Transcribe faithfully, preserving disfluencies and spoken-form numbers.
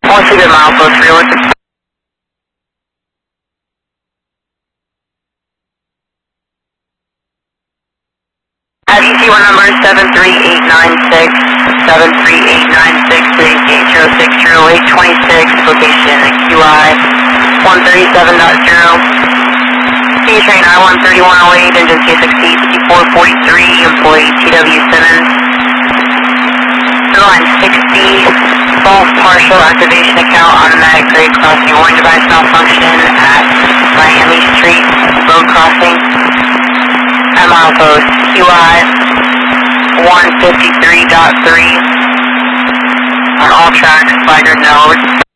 One two good milepost, real. Have you see one number seven three eight nine six, seven three eight nine six, three eight zero six zero eight two six, location Q I one thirty-seven dot zero. C train I one thirty-one oh eight, engine C six C fifty-four forty-three, employee T W Simmons. Line sixty, false partial activation account, automatic grade crossing, warning device malfunction at Miami Street, road crossing. At milepost Q I one fifty-three point three on all tracks, flaggers now.